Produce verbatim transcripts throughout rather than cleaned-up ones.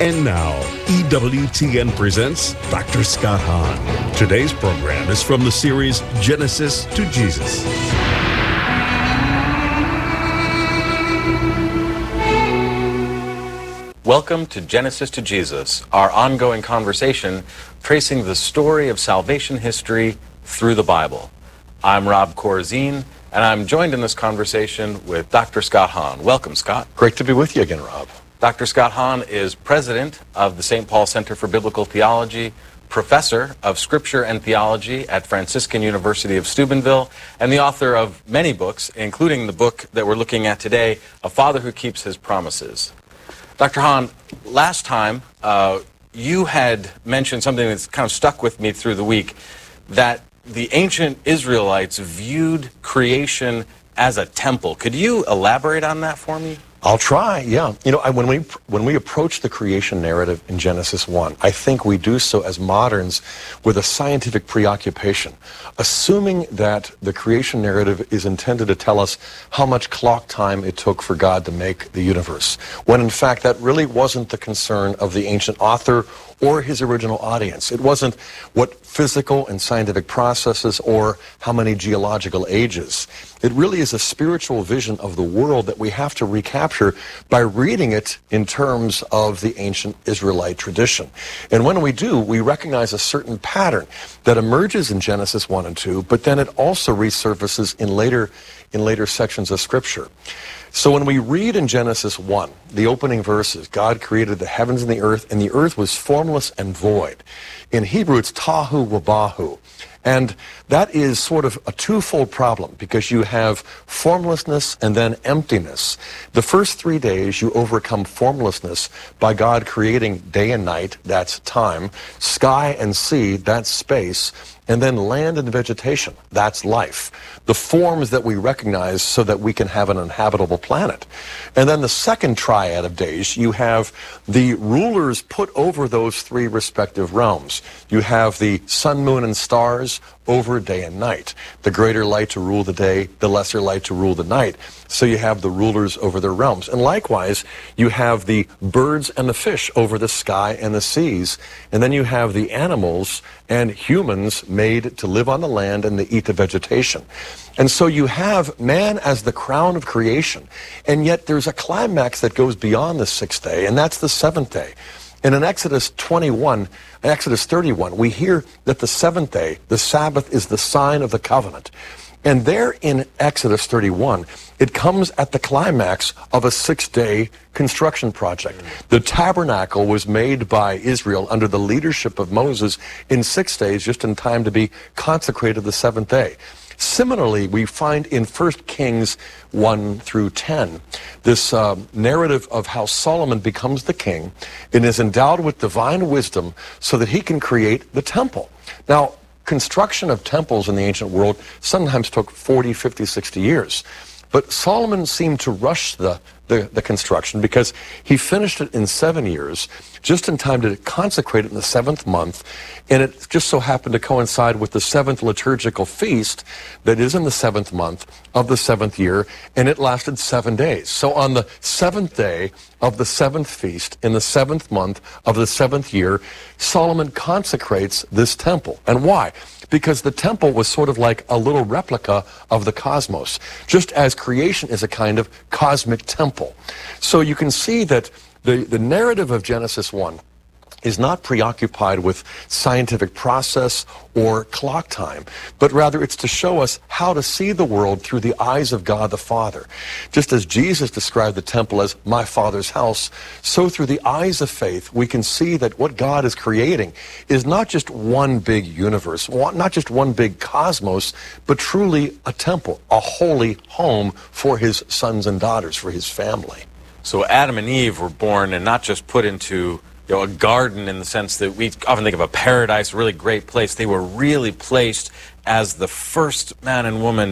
And now, E W T N presents Doctor Scott Hahn. Today's program is from the series Genesis to Jesus. Welcome to Genesis to Jesus, our ongoing conversation tracing the story of salvation history through the Bible. I'm Rob Corazine, and I'm joined in this conversation with Doctor Scott Hahn. Welcome, Scott. Great to be with you again, Rob. Doctor Scott Hahn is president of the Saint Paul Center for Biblical Theology, professor of Scripture and Theology at Franciscan University of Steubenville, and the author of many books, including the book that we're looking at today, A Father Who Keeps His Promises. Doctor Hahn, last time uh, you had mentioned something that's kind of stuck with me through the week, that the ancient Israelites viewed creation as a temple. Could you elaborate on that for me? I'll try, yeah. You know, I, when we when we approach the creation narrative in Genesis one, I think we do so as moderns with a scientific preoccupation, assuming that the creation narrative is intended to tell us how much clock time it took for God to make the universe, when in fact that really wasn't the concern of the ancient author or his original audience. It wasn't what physical and scientific processes or how many geological ages. It really is a spiritual vision of the world that we have to recapture by reading it in terms of the ancient Israelite tradition. And when we do, we recognize a certain pattern that emerges in Genesis one and two, but then it also resurfaces in later, in later sections of Scripture. So when we read in Genesis one, the opening verses, God created the heavens and the earth, and the earth was formless and void. In Hebrew, it's tahu wabahu. And that is sort of a twofold problem, because you have formlessness and then emptiness. The first three days you overcome formlessness by God creating day and night, that's time, sky and sea, that's space, and then land and vegetation, that's life. The forms that we recognize so that we can have an inhabitable planet. And then the second triad of days, you have the rulers put over those three respective realms. You have the sun, moon, and stars over day and night. The greater light to rule the day, the lesser light to rule the night. So you have the rulers over their realms. And likewise, you have the birds and the fish over the sky and the seas. And then you have the animals and humans made to live on the land and to eat the vegetation. And so you have man as the crown of creation. And yet there's a climax that goes beyond the sixth day, and that's the seventh day. And in Exodus twenty-one, Exodus thirty-one, we hear that the seventh day, the Sabbath, is the sign of the covenant. And there in Exodus thirty-one, it comes at the climax of a six-day construction project. The tabernacle was made by Israel under the leadership of Moses in six days, just in time to be consecrated the seventh day. Similarly, we find in First Kings one through ten, this uh, narrative of how Solomon becomes the king and is endowed with divine wisdom so that he can create the temple. Now, construction of temples in the ancient world sometimes took forty, fifty, sixty years. But Solomon seemed to rush the, the, the construction because he finished it in seven years, just in time to consecrate it in the seventh month. And it just so happened to coincide with the seventh liturgical feast that is in the seventh month of the seventh year, and it lasted seven days. So on the seventh day of the seventh feast, in the seventh month of the seventh year, Solomon consecrates this temple. And why? Because the temple was sort of like a little replica of the cosmos, just as creation is a kind of cosmic temple. So you can see that the, the narrative of Genesis one is not preoccupied with scientific process or clock time, but rather it's to show us how to see the world through the eyes of God the Father. Just as Jesus described the temple as my Father's house, so through the eyes of faith we can see that what God is creating is not just one big universe, not just one big cosmos, but truly a temple, a holy home for his sons and daughters, for his family. So Adam and Eve were born and not just put into You know, a garden in the sense that we often think of a paradise, a really great place. They were really placed as the first man and woman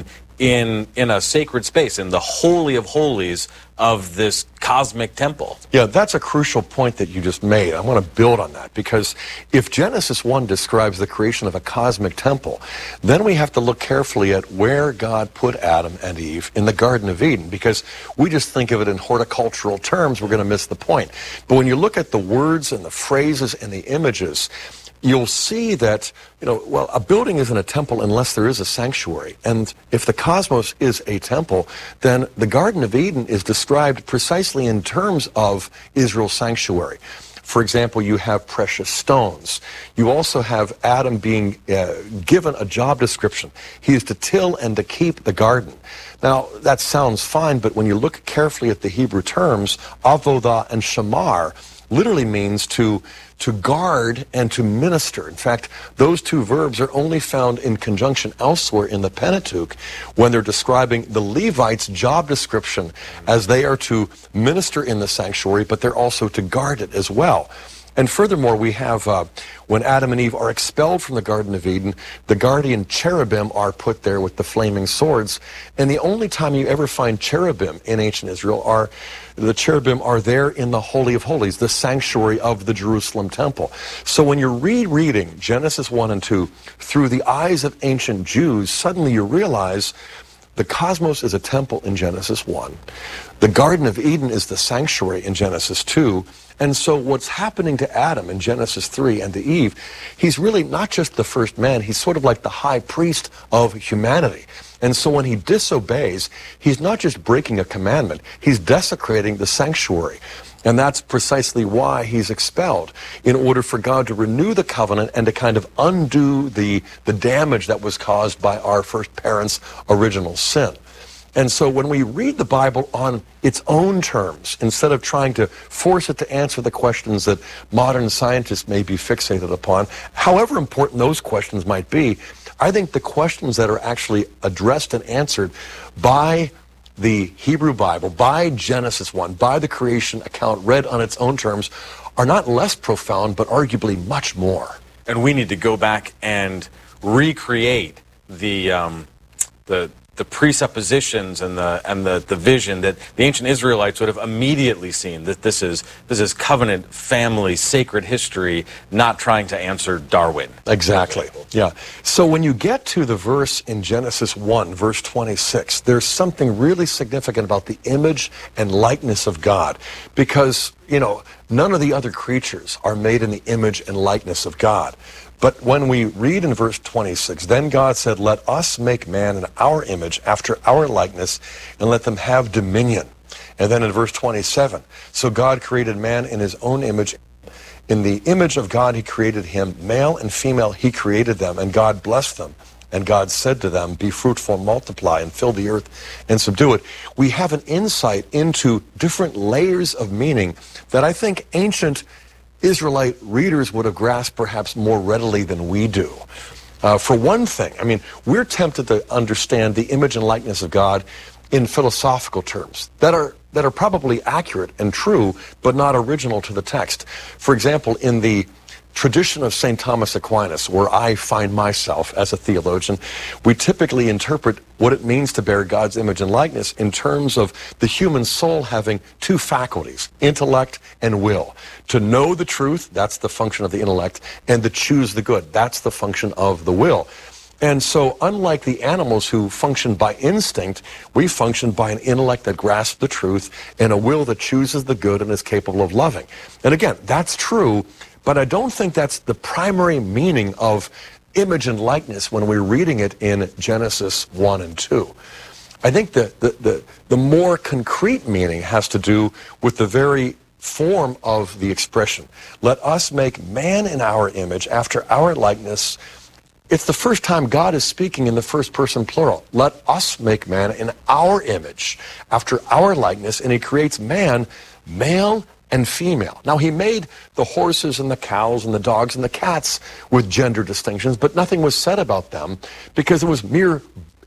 in in a sacred space, in the holy of holies of this cosmic temple. Yeah, that's a crucial point that you just made. I want to build on that, because if Genesis one describes the creation of a cosmic temple, then we have to look carefully at where God put Adam and Eve in the Garden of Eden, because we just think of it in horticultural terms, we're going to miss the point. But when you look at the words and the phrases and the images, you'll see that, you know, well, a building isn't a temple unless there is a sanctuary. And if the cosmos is a temple, then the Garden of Eden is described precisely in terms of Israel's sanctuary. For example, you have precious stones. You also have Adam being uh, given a job description. He is to till and to keep the garden. Now, that sounds fine, but when you look carefully at the Hebrew terms, avodah and shamar literally means to to guard and to minister. In fact, those two verbs are only found in conjunction elsewhere in the Pentateuch when they're describing the Levites' job description, as they are to minister in the sanctuary, but they're also to guard it as well. And furthermore, we have, uh, when Adam and Eve are expelled from the Garden of Eden, the guardian cherubim are put there with the flaming swords. And the only time you ever find cherubim in ancient Israel are, the cherubim are there in the Holy of Holies, the sanctuary of the Jerusalem temple. So when you're rereading Genesis one and two through the eyes of ancient Jews, suddenly you realize the cosmos is a temple in Genesis one. The Garden of Eden is the sanctuary in Genesis two. And so what's happening to Adam in Genesis three and to Eve, he's really not just the first man, he's sort of like the high priest of humanity. And so when he disobeys, he's not just breaking a commandment, he's desecrating the sanctuary. And that's precisely why he's expelled, in order for God to renew the covenant and to kind of undo the, the damage that was caused by our first parents' original sin. And so when we read the Bible on its own terms, instead of trying to force it to answer the questions that modern scientists may be fixated upon, however important those questions might be, I think the questions that are actually addressed and answered by the Hebrew Bible, by Genesis one, by the creation account read on its own terms, are not less profound, but arguably much more. And we need to go back and recreate the um, the the presuppositions and the and the, the vision that the ancient Israelites would have immediately seen, that this is this is covenant, family, sacred history, not trying to answer Darwin. Exactly. Yeah. So when you get to the verse in Genesis one, verse twenty-six, there's something really significant about the image and likeness of God, because, you know, none of the other creatures are made in the image and likeness of God. But when we read in verse twenty-six, then God said, let us make man in our image, after our likeness, and let them have dominion. And then in verse twenty-seven, so God created man in his own image. In the image of God he created him, male and female he created them, and God blessed them. And God said to them, be fruitful, multiply, and fill the earth, and subdue it. We have an insight into different layers of meaning that I think ancient Israelite readers would have grasped perhaps more readily than we do. Uh, for one thing, I mean, we're tempted to understand the image and likeness of God in philosophical terms that are that are probably accurate and true, but not original to the text. For example, in the tradition of Saint Thomas Aquinas, where I find myself as a theologian, we typically interpret what it means to bear God's image and likeness in terms of the human soul having two faculties, intellect and will. To know the truth, that's the function of the intellect, and to choose the good, that's the function of the will. And so unlike the animals who function by instinct, we function by an intellect that grasps the truth and a will that chooses the good and is capable of loving. And again, that's true, but I don't think that's the primary meaning of image and likeness when we're reading it in Genesis one and two. I think the, the, the, the more concrete meaning has to do with the very form of the expression. Let us make man in our image, after our likeness. It's the first time God is speaking in the first person plural. Let us make man in our image, after our likeness, and he creates man, male and female. Now, he made the horses and the cows and the dogs and the cats with gender distinctions, but nothing was said about them because it was mere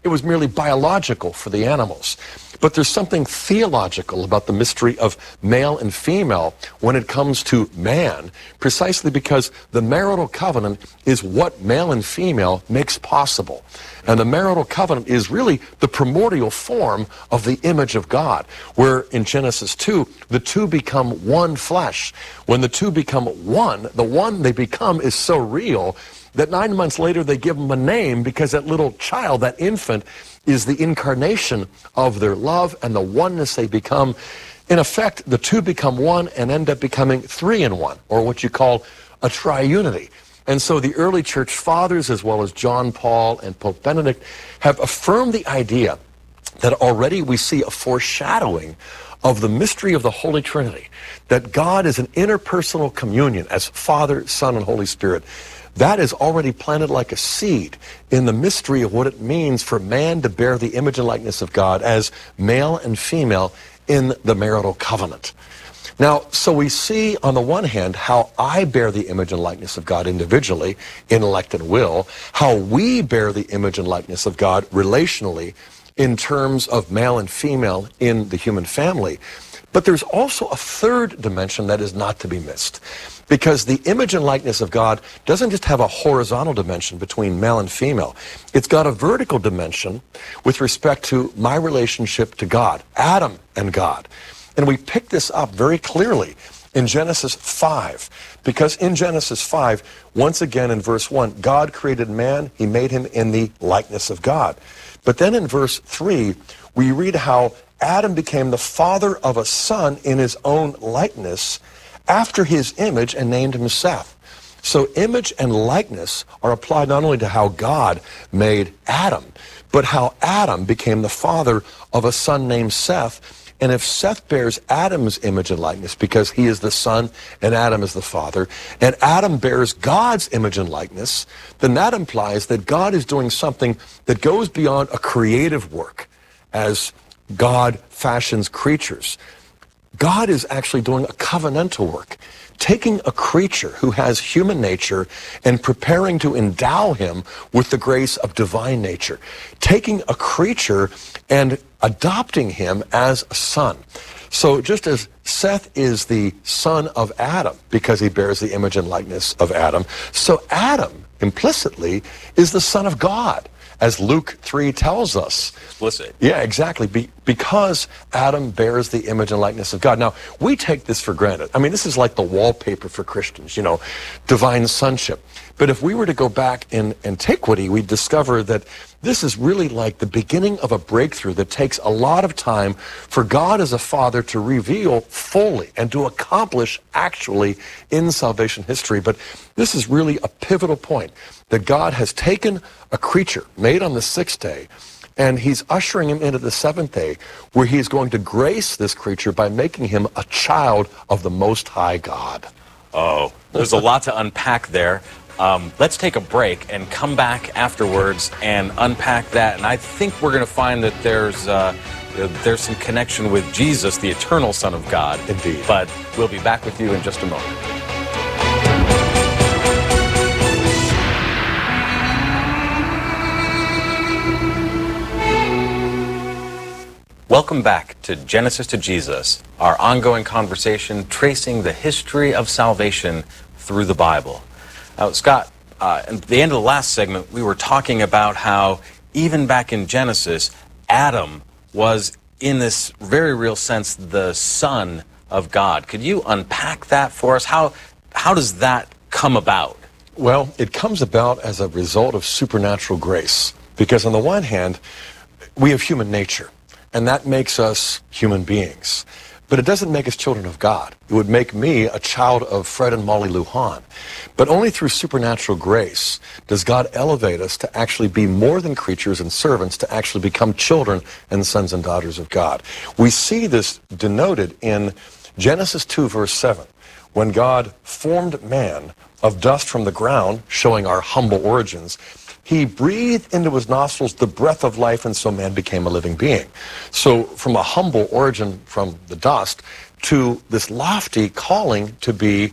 it was merely biological for the animals. But there's something theological about the mystery of male and female when it comes to man, precisely because the marital covenant is what male and female makes possible. And the marital covenant is really the primordial form of the image of God, where in Genesis two, the two become one flesh. When the two become one, the one they become is so real that nine months later they give them a name, because that little child, that infant, is the incarnation of their love and the oneness they become. In effect, the two become one and end up becoming three in one, or what you call a triunity. And so the early church fathers, as well as John Paul and Pope Benedict, have affirmed the idea that already we see a foreshadowing of the mystery of the Holy Trinity, that God is an interpersonal communion as Father, Son, and Holy Spirit. That is already planted like a seed in the mystery of what it means for man to bear the image and likeness of God as male and female in the marital covenant. Now, so we see on the one hand how I bear the image and likeness of God individually, intellect and will, how we bear the image and likeness of God relationally in terms of male and female in the human family. But there's also a third dimension that is not to be missed, because the image and likeness of God doesn't just have a horizontal dimension between male and female. It's got a vertical dimension with respect to my relationship to God, Adam and God. And we pick this up very clearly in Genesis five, because in Genesis five, once again in verse one, God created man, he made him in the likeness of God. But then in verse three, we read how Adam became the father of a son in his own likeness, after his image, and named him Seth. So image and likeness are applied not only to how God made Adam, but how Adam became the father of a son named Seth. And if Seth bears Adam's image and likeness because he is the son and Adam is the father, and Adam bears God's image and likeness, then that implies that God is doing something that goes beyond a creative work as God fashions creatures. God is actually doing a covenantal work, taking a creature who has human nature and preparing to endow him with the grace of divine nature, taking a creature and adopting him as a son. So just as Seth is the son of Adam because he bears the image and likeness of Adam, so Adam implicitly is the son of God, as Luke three tells us. Explicit. Yeah, exactly. Be, because Adam bears the image and likeness of God. Now, we take this for granted. I mean, this is like the wallpaper for Christians, you know, divine sonship. But if we were to go back in antiquity, we'd discover that this is really like the beginning of a breakthrough that takes a lot of time for God as a father to reveal fully and to accomplish actually in salvation history. But this is really a pivotal point, that God has taken a creature made on the sixth day, and he's ushering him into the seventh day, where he's going to grace this creature by making him a child of the Most High God. Oh, there's a lot to unpack there. Um, let's take a break and come back afterwards and unpack that. And I think we're going to find that there's uh, there's some connection with Jesus, the eternal Son of God. Indeed. But we'll be back with you in just a moment. Welcome back to Genesis to Jesus, our ongoing conversation tracing the history of salvation through the Bible. Now, Scott, uh, at the end of the last segment, we were talking about how even back in Genesis, Adam was, in this very real sense, the son of God. Could you unpack that for us? How, how does that come about? Well, it comes about as a result of supernatural grace. Because on the one hand, we have human nature, and that makes us human beings. But it doesn't make us children of God. It would make me a child of Fred and Molly Lujan. But only through supernatural grace does God elevate us to actually be more than creatures and servants, to actually become children and sons and daughters of God. We see this denoted in Genesis two, verse seven, when God formed man of dust from the ground, showing our humble origins. He breathed into his nostrils the breath of life, and so man became a living being. So from a humble origin from the dust to this lofty calling to be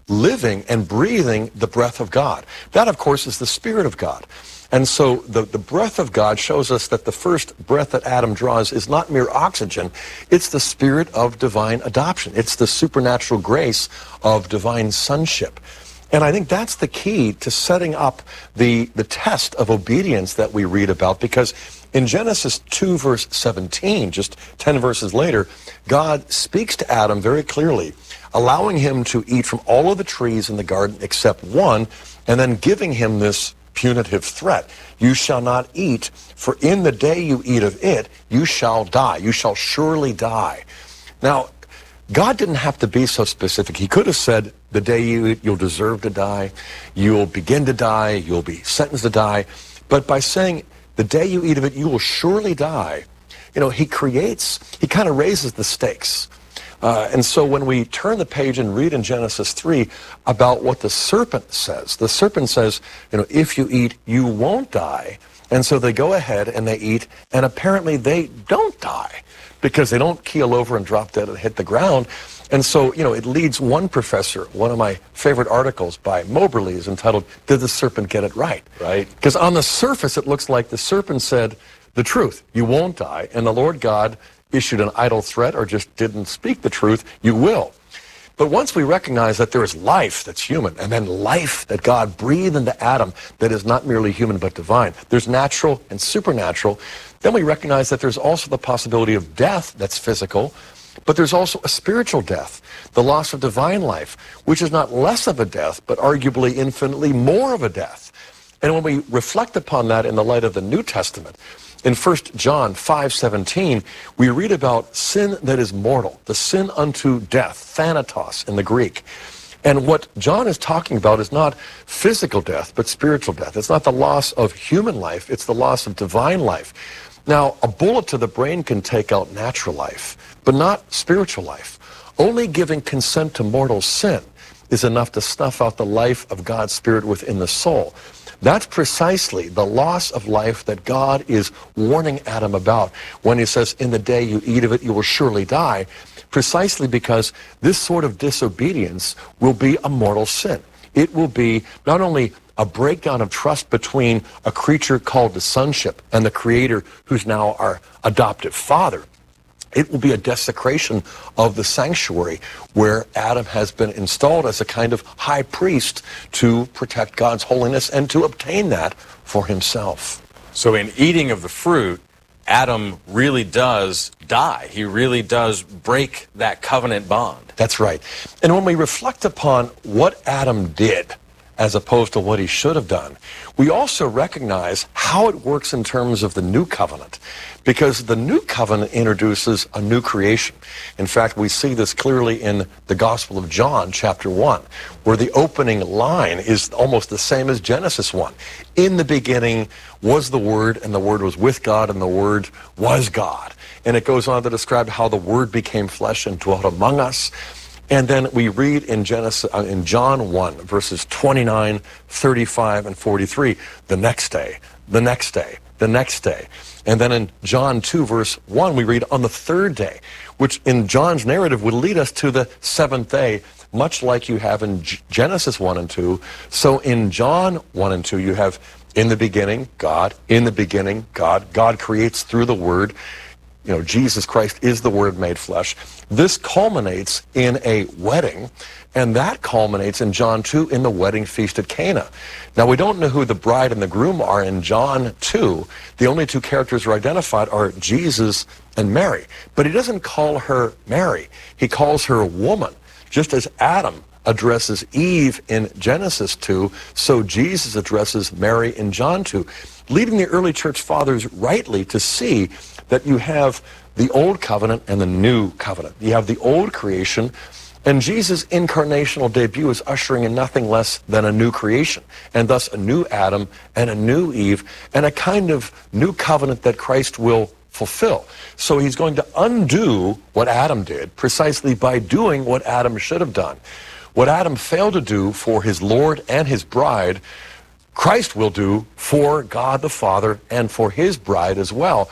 living and breathing the breath of God. That, of course, is the Spirit of God. And so the, the breath of God shows us that the first breath that Adam draws is not mere oxygen. It's the spirit of divine adoption. It's the supernatural grace of divine sonship. And I think that's the key to setting up the, the test of obedience that we read about, because in Genesis two, verse seventeen, just ten verses later, God speaks to Adam very clearly, allowing him to eat from all of the trees in the garden except one, and then giving him this punitive threat. You shall not eat, for in the day you eat of it, you shall die. You shall surely die. Now, God didn't have to be so specific. He could have said, the day you eat, you'll deserve to die. You'll begin to die. You'll be sentenced to die. But by saying, the day you eat of it, you will surely die, you know, he creates, he kind of raises the stakes. Uh, and so when we turn the page and read in Genesis three about what the serpent says, the serpent says, you know, if you eat, you won't die. And so they go ahead and they eat, and apparently they don't die because they don't keel over and drop dead and hit the ground. And so, you know, it leads one professor, one of my favorite articles by Moberly is entitled, Did the Serpent Get It Right? Right. Because on the surface, it looks like the serpent said the truth, you won't die, and the Lord God issued an idle threat or just didn't speak the truth, you will. But once we recognize that there is life that's human, and then life that God breathed into Adam that is not merely human but divine, there's natural and supernatural, then we recognize that there's also the possibility of death that's physical, but there's also a spiritual death, the loss of divine life, which is not less of a death, but arguably infinitely more of a death. And when we reflect upon that in the light of the New Testament, in First John five seventeen, we read about sin that is mortal, the sin unto death, thanatos in the Greek. And what John is talking about is not physical death, but spiritual death. It's not the loss of human life, it's the loss of divine life. Now, a bullet to the brain can take out natural life, but not spiritual life. Only giving consent to mortal sin is enough to snuff out the life of God's Spirit within the soul. That's precisely the loss of life that God is warning Adam about when he says, in the day you eat of it, you will surely die, precisely because this sort of disobedience will be a mortal sin. It will be not only a breakdown of trust between a creature called the sonship and the Creator who's now our adoptive father. It will be a desecration of the sanctuary where Adam has been installed as a kind of high priest to protect God's holiness and to obtain that for himself. So in eating of the fruit, Adam really does die. He really does break that covenant bond. That's right. And when we reflect upon what Adam did as opposed to what he should have done, we also recognize how it works in terms of the new covenant, because the new covenant introduces a new creation. In fact, we see this clearly in the Gospel of John, chapter one, where the opening line is almost the same as Genesis one. In the beginning was the Word, and the Word was with God, and the Word was God. And it goes on to describe how the Word became flesh and dwelt among us. And then we read in Genesis, uh, in John one, verses twenty-nine, thirty-five, and forty-three, the next day, the next day, the next day. And then in John two, verse one, we read on the third day, which in John's narrative would lead us to the seventh day, much like you have in G- Genesis one and two. So in John one and two, you have in the beginning, God, in the beginning, God. God creates through the Word. You know, Jesus Christ is the Word made flesh. This culminates in a wedding, and that culminates in John two in the wedding feast at Cana. Now, we don't know who the bride and the groom are in John two. The only two characters who are identified are Jesus and Mary. But he doesn't call her Mary. He calls her a woman, just as Adam addresses Eve in Genesis two, so Jesus addresses Mary in John two, leading the early church fathers rightly to see that you have the old covenant and the new covenant. You have the old creation, and Jesus' incarnational debut is ushering in nothing less than a new creation, and thus a new Adam and a new Eve, and a kind of new covenant that Christ will fulfill. So he's going to undo what Adam did precisely by doing what Adam should have done. What Adam failed to do for his Lord and his bride, Christ will do for God the Father and for his bride as well.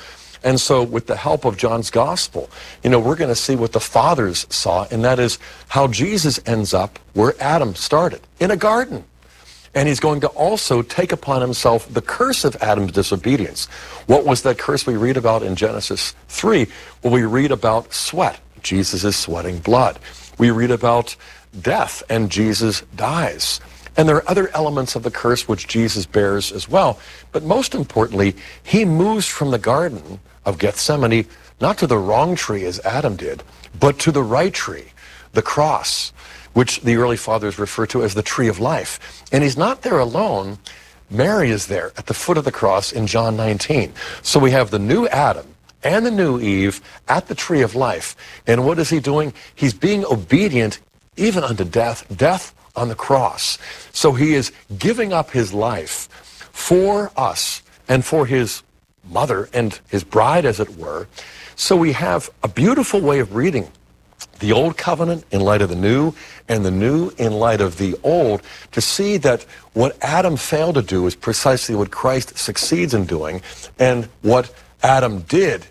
And so with the help of John's gospel, you know, we're going to see what the fathers saw, and that is how Jesus ends up where Adam started, in a garden. And he's going to also take upon himself the curse of Adam's disobedience. What was that curse we read about in Genesis three? Well, we read about sweat. Jesus is sweating blood. We read about death, and Jesus dies. And there are other elements of the curse which Jesus bears as well. But most importantly, he moves from the Garden of Gethsemane, not to the wrong tree as Adam did, but to the right tree, the cross, which the early fathers refer to as the tree of life. And he's not there alone. Mary is there at the foot of the cross in John nineteen. So we have the new Adam and the new Eve at the tree of life. And what is he doing? He's being obedient even unto death, death on the cross. So he is giving up his life for us and for his mother and his bride, as it were. So we have a beautiful way of reading the old covenant in light of the new, and the new in light of the old, to see that what Adam failed to do is precisely what Christ succeeds in doing, and what Adam did,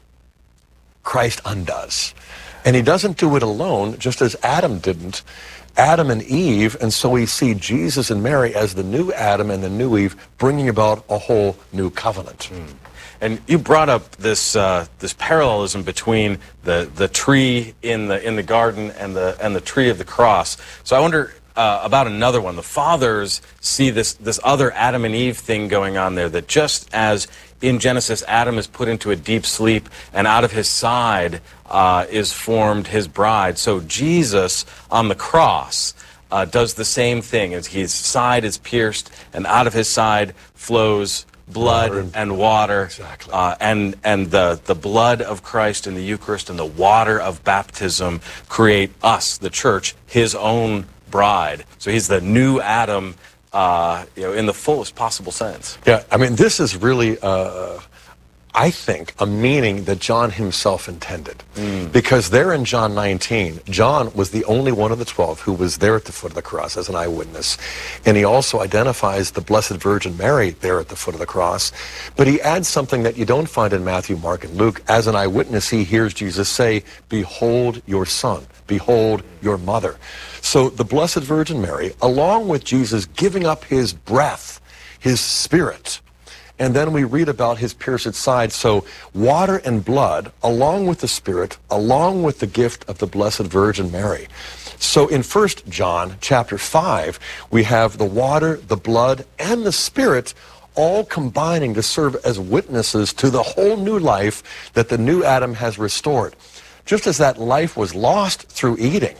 Christ undoes. And he doesn't do it alone, just as Adam didn't. Adam and Eve, and so we see Jesus and Mary as the new Adam and the new Eve, bringing about a whole new covenant. Mm. And you brought up this uh, this parallelism between the the tree in the in the garden and the and the tree of the cross. So I wonder uh, about another one. The fathers see this this other Adam and Eve thing going on there. That just as in Genesis, Adam is put into a deep sleep, and out of his side uh, is formed his bride. So Jesus on the cross uh, does the same thing. As his side is pierced, and out of his side flows blood water and, and water, exactly. uh, and and the the blood of Christ in the Eucharist and the water of baptism create us, the church, his own bride. So he's the new Adam, uh, you know, in the fullest possible sense. Yeah, I mean, this is really, uh, I think, a meaning that John himself intended. Mm. Because there in John nineteen, John was the only one of the twelve who was there at the foot of the cross as an eyewitness. And he also identifies the Blessed Virgin Mary there at the foot of the cross. But he adds something that you don't find in Matthew, Mark, and Luke. As an eyewitness, he hears Jesus say, "Behold your son, behold your mother." So the Blessed Virgin Mary, along with Jesus giving up his breath, his spirit, and then we read about his pierced side. So water and blood, along with the Spirit, along with the gift of the Blessed Virgin Mary. So in First John chapter five, we have the water, the blood, and the Spirit all combining to serve as witnesses to the whole new life that the new Adam has restored. Just as that life was lost through eating,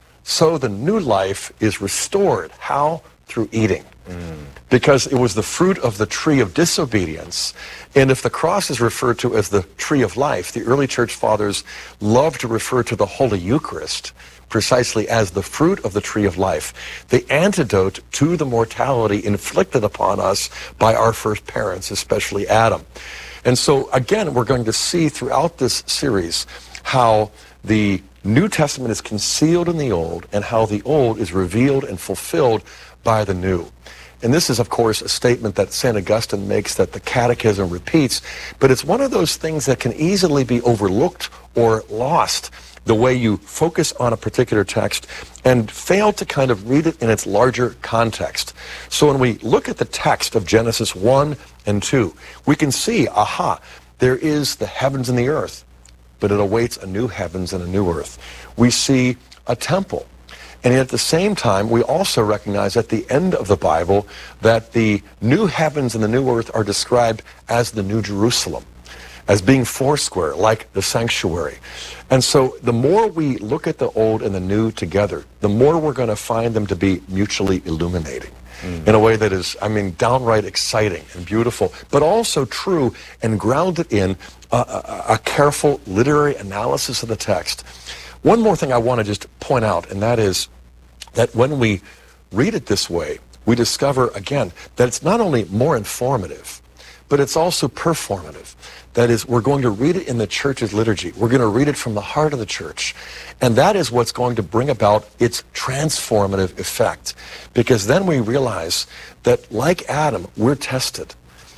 so the new life is restored. How? Through eating. Mm. Because it was the fruit of the tree of disobedience. And if the cross is referred to as the tree of life, the early church fathers loved to refer to the Holy Eucharist precisely as the fruit of the tree of life, the antidote to the mortality inflicted upon us by our first parents, especially Adam. And so, again, we're going to see throughout this series how the New Testament is concealed in the Old, and how the Old is revealed and fulfilled by the New. And this is, of course, a statement that Saint Augustine makes that the Catechism repeats, but it's one of those things that can easily be overlooked or lost, the way you focus on a particular text and fail to kind of read it in its larger context. So when we look at the text of Genesis one and two, we can see, aha, there is the heavens and the earth, but it awaits a new heavens and a new earth. We see a temple. And at the same time, we also recognize at the end of the Bible that the new heavens and the new earth are described as the New Jerusalem, as being foursquare, like the sanctuary. And so the more we look at the old and the new together, the more we're going to find them to be mutually illuminating mm. in a way that is, I mean, downright exciting and beautiful, but also true and grounded in a, a, a careful literary analysis of the text. One more thing I want to just point out, and that is that when we read it this way, we discover, again, that it's not only more informative, but it's also performative. That is, we're going to read it in the church's liturgy. We're going to read it from the heart of the church. And that is what's going to bring about its transformative effect. Because then we realize that, like Adam, we're tested.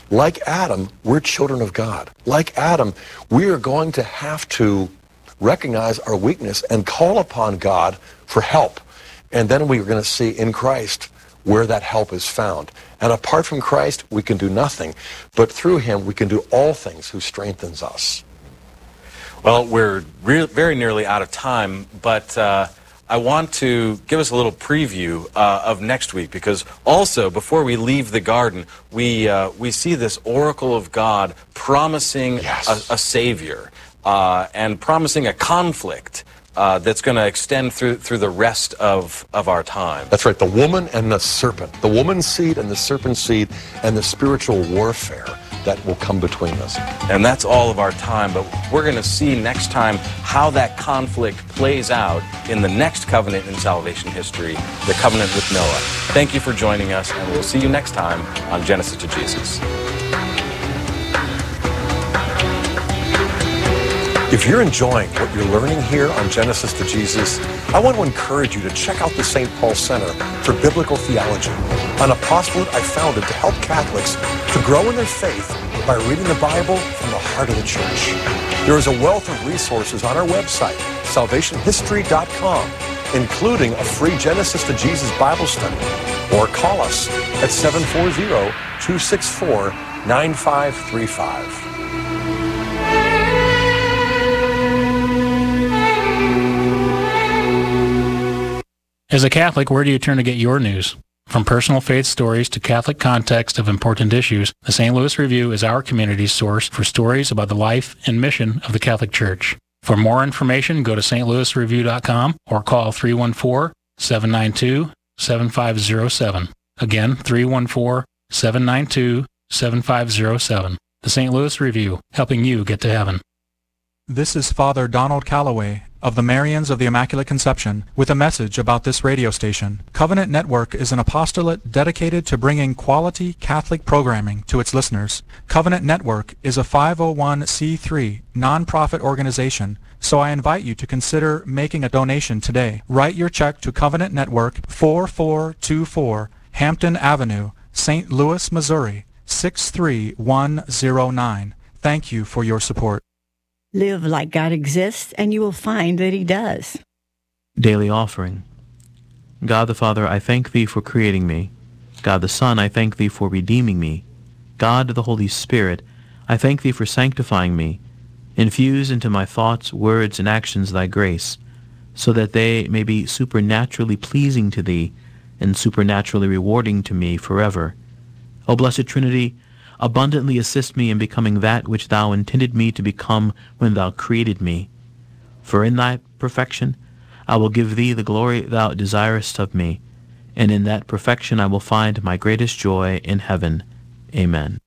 Like Adam, we're children of God. Like Adam, we are going to have to recognize our weakness and call upon God for help. And then we're going to see in Christ where that help is found. And apart from Christ, we can do nothing. But through him, we can do all things who strengthens us. Well, we're re- very nearly out of time, but uh, I want to give us a little preview uh, of next week, because also, before we leave the garden, we, uh, we see this oracle of God promising Yes. a, a Savior uh, and promising a conflict Uh, that's going to extend through through the rest of, of our time. That's right, the woman and the serpent. The woman's seed and the serpent's seed, and the spiritual warfare that will come between us. And that's all of our time, but we're going to see next time how that conflict plays out in the next covenant in salvation history, the covenant with Noah. Thank you for joining us, and we'll see you next time on Genesis to Jesus. If you're enjoying what you're learning here on Genesis to Jesus, I want to encourage you to check out the Saint Paul Center for Biblical Theology, an apostolate I founded to help Catholics to grow in their faith by reading the Bible from the heart of the Church. There is a wealth of resources on our website, salvation history dot com, including a free Genesis to Jesus Bible study. Or call us at seven four zero, two six four, nine five three five. As a Catholic, where do you turn to get your news? From personal faith stories to Catholic context of important issues, the Saint Louis Review is our community's source for stories about the life and mission of the Catholic Church. For more information, go to s t louis review dot com or call three one four, seven nine two, seven five zero seven. Again, three one four, seven nine two, seven five zero seven. The Saint Louis Review, helping you get to heaven. This is Father Donald Calloway of the Marians of the Immaculate Conception with a message about this radio station. Covenant Network is an apostolate dedicated to bringing quality Catholic programming to its listeners. Covenant Network is a five oh one c three nonprofit organization, so I invite you to consider making a donation today. Write your check to Covenant Network, four four two four Hampton Avenue, Saint Louis, Missouri, six three one zero nine. Thank you for your support. Live like God exists, and you will find that he does. Daily Offering. God the Father, I thank thee for creating me. God the Son, I thank thee for redeeming me. God the Holy Spirit, I thank thee for sanctifying me. Infuse into my thoughts, words, and actions thy grace, so that they may be supernaturally pleasing to thee and supernaturally rewarding to me forever. O Blessed Trinity, abundantly assist me in becoming that which thou intended me to become when thou created me. For in thy perfection I will give thee the glory thou desirest of me, and in that perfection I will find my greatest joy in heaven. Amen.